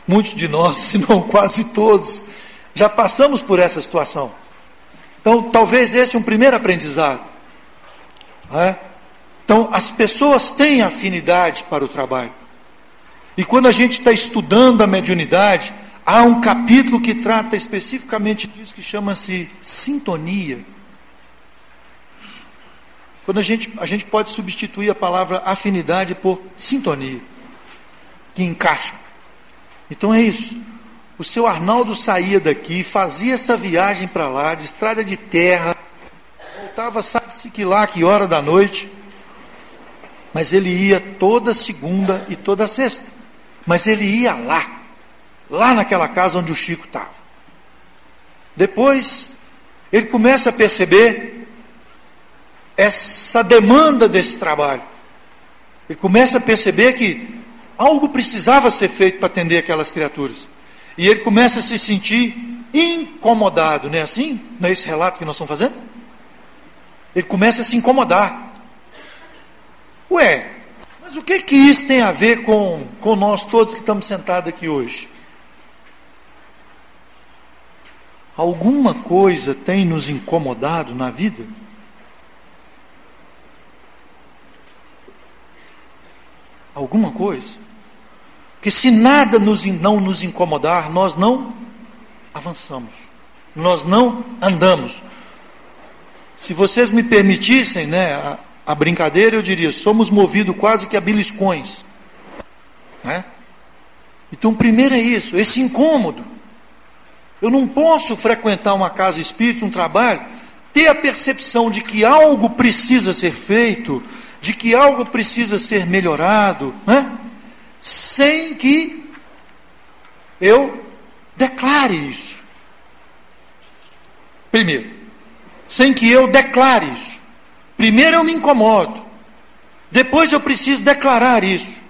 muitos de nós, se não quase todos, já passamos por essa situação. Então, talvez esse é um primeiro aprendizado. Não é? Então, as pessoas têm afinidade para o trabalho. E quando a gente está estudando a mediunidade, há um capítulo que trata especificamente disso, que chama-se sintonia. Quando a gente pode substituir a palavra afinidade por sintonia, que encaixa. Então é isso. O seu Arnaldo saía daqui, fazia essa viagem para lá, de estrada de terra, voltava, sabe-se que lá, que hora da noite, mas ele ia toda segunda e toda sexta. Mas ele ia lá naquela casa onde o Chico estava. Depois, ele começa a perceber essa demanda desse trabalho. Ele começa a perceber que algo precisava ser feito para atender aquelas criaturas. E ele começa a se sentir incomodado, não é assim? Não é esse relato que nós estamos fazendo? Ele começa a se incomodar. Ué, mas o que isso tem a ver com nós todos que estamos sentados aqui hoje? Alguma coisa tem nos incomodado na vida? Alguma coisa? Porque se nada não nos incomodar, nós não avançamos, nós não andamos. Se vocês me permitissem, né, a brincadeira, eu diria, somos movidos quase que a beliscões, né? Então, primeiro é isso, esse incômodo. Eu não posso frequentar uma casa espírita, um trabalho, ter a percepção de que algo precisa ser feito, de que algo precisa ser melhorado, né? Sem que eu declare isso. Primeiro, sem que eu declare isso. Primeiro eu me incomodo, depois eu preciso declarar isso.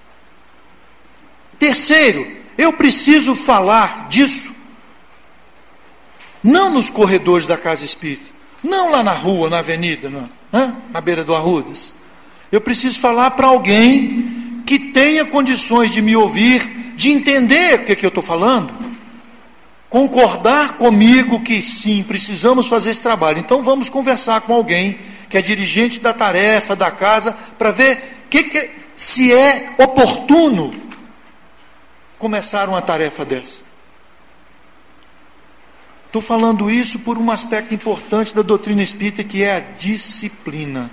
Terceiro, eu preciso falar disso, não nos corredores da casa espírita, não lá na rua, na avenida, na beira do Arrudas. Eu preciso falar para alguém que tenha condições de me ouvir, de entender o que eu estou falando, concordar comigo que sim, precisamos fazer esse trabalho. Então vamos conversar com alguém que é dirigente da tarefa, da casa, para ver se é oportuno começar uma tarefa dessa. Estou falando isso por um aspecto importante da doutrina espírita, que é a disciplina.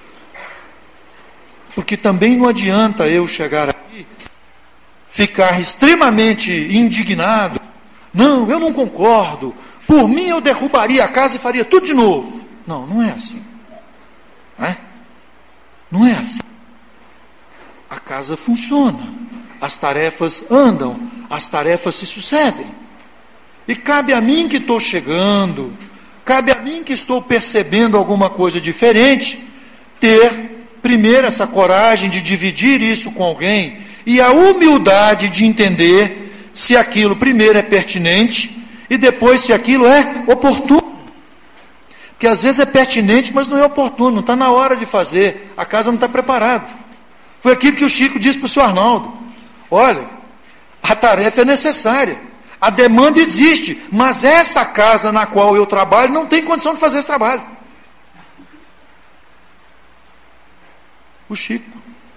Porque também não adianta eu chegar aqui, ficar extremamente indignado. Não, eu não concordo. Por mim eu derrubaria a casa e faria tudo de novo. Não, não é assim. Não é? Não é assim. A casa funciona. As tarefas andam. As tarefas se sucedem. E cabe a mim que estou chegando, cabe a mim que estou percebendo alguma coisa diferente, ter primeiro essa coragem de dividir isso com alguém e a humildade de entender se aquilo primeiro é pertinente e depois se aquilo é oportuno. Porque às vezes é pertinente, mas não é oportuno, não está na hora de fazer, a casa não está preparada. Foi aquilo que o Chico disse para o seu Arnaldo. Olha, a tarefa é necessária, a demanda existe, mas essa casa na qual eu trabalho não tem condição de fazer esse trabalho. O Chico.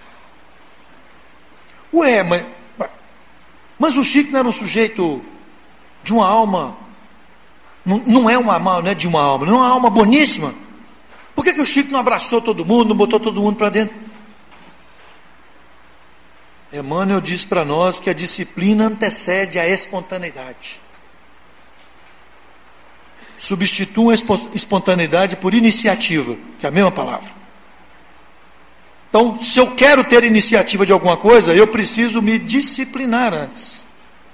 Ué, mas o Chico não era um sujeito de uma alma, não é uma alma, não é de uma alma, não é uma alma boníssima. Por que o Chico não abraçou todo mundo, não botou todo mundo para dentro? Emmanuel diz para nós que a disciplina antecede a espontaneidade. Substitua a espontaneidade por iniciativa, que é a mesma palavra. Então, se eu quero ter iniciativa de alguma coisa, eu preciso me disciplinar antes.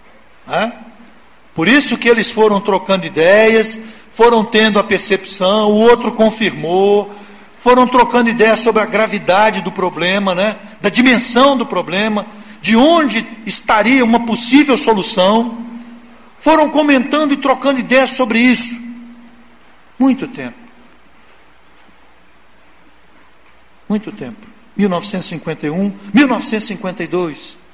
Por isso que eles foram trocando ideias, foram tendo a percepção, o outro confirmou, foram trocando ideias sobre a gravidade do problema, né? Da dimensão do problema, de onde estaria uma possível solução. Foram comentando e trocando ideias sobre isso. Muito tempo. Muito tempo. 1951, 1952.